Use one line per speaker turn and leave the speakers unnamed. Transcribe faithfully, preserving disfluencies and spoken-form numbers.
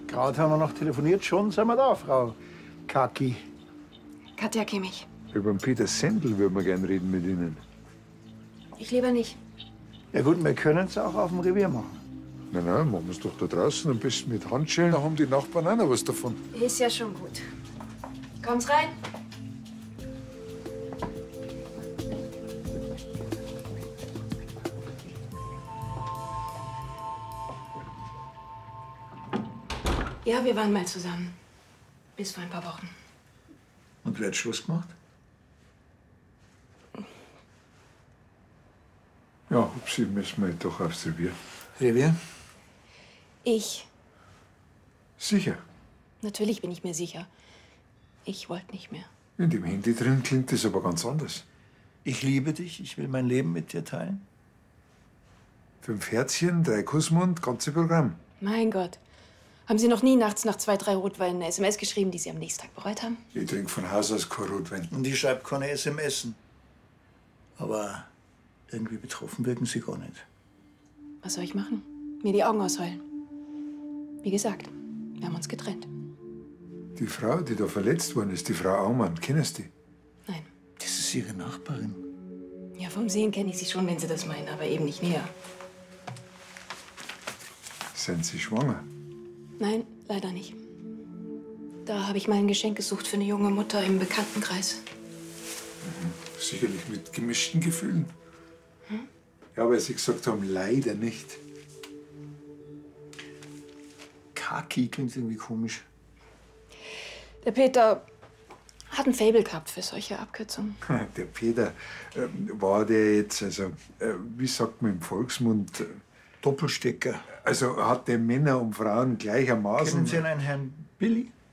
Gerade haben wir noch telefoniert, schon sind wir da, Frau Kaki.
Katja Kimmich.
Über den Peter Sendl würden wir gerne reden mit Ihnen.
Ich lieber nicht.
Ja gut, wir können es auch auf dem Revier machen.
Nein, nein, machen wir es doch da draußen, am besten mit Handschellen. Da haben die Nachbarn auch noch was davon.
Ist ja schon gut. Kommt's rein? Ja, wir waren mal zusammen. Bis vor ein paar Wochen.
Und wer hat Schluss gemacht?
Ja, Upsi, müssen wir doch aufs Revier.
Revier?
Ich.
Sicher.
Natürlich bin ich mir sicher. Ich wollte nicht mehr.
In dem Handy drin klingt das aber ganz anders.
Ich liebe dich, ich will mein Leben mit dir teilen.
Fünf Herzchen, drei Kussmund, ganze Programm.
Mein Gott. Haben Sie noch nie nachts nach zwei, drei Rotweinen eine S M S geschrieben, die Sie am nächsten Tag bereut haben?
Ich trinke von Haus aus kein Rotwein.
Und ich schreibe keine S M S. Aber irgendwie betroffen wirken Sie gar nicht.
Was soll ich machen? Mir die Augen ausheulen. Wie gesagt, wir haben uns getrennt.
Die Frau, die da verletzt worden ist, die Frau Aumann, kennst du die?
Nein.
Das ist Ihre Nachbarin.
Ja, vom Sehen kenne ich Sie schon, wenn Sie das meinen, aber eben nicht näher.
Sind Sie schwanger?
Nein, leider nicht. Da habe ich mal ein Geschenk gesucht für eine junge Mutter im Bekanntenkreis.
Mhm. Sicherlich mit gemischten Gefühlen.
Hm?
Ja, weil Sie gesagt haben, leider nicht.
Kaki klingt irgendwie komisch.
Der Peter hat ein Faible gehabt für solche Abkürzungen.
Der Peter, äh, war der jetzt, also, äh, wie sagt man im Volksmund? Äh,
Doppelstecker.
Also hat der Männer und Frauen gleichermaßen.
Kennen Sie einen Herrn Billy?